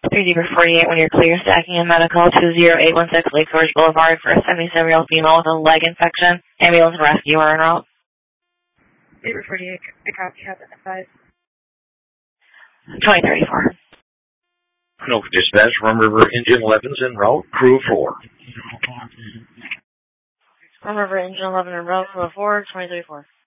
3D48 when you're clear, stacking in medical 20816 Lake Forge Boulevard for a 77-year-old female with a leg infection. Ambulance and rescue are en route. 3D48, I copy, have it at 5. 2034. No, dispatch from River Engine 11's en route, crew 4. From River Engine 11 en route, crew 4, 2034.